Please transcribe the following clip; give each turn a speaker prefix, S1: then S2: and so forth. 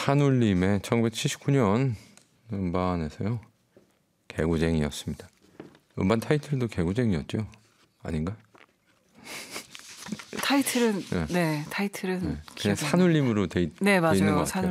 S1: 한울님의 1979년 음반에서요. 개구쟁이였습니다. 음반 타이틀도 개구쟁이였죠? 아닌가?
S2: 타이틀은 네 타이틀은
S1: 그냥 산울림으로 돼 있는 것 같아요.